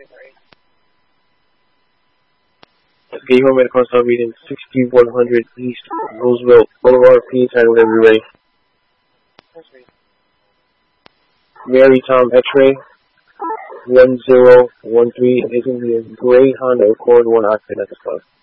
Okay, you want me to call start reading 6100 East Roosevelt Boulevard, P. Title whenever you're ready. Mary Tom X-ray 1013 is in the gray Honda Accord, one occupant at the spot.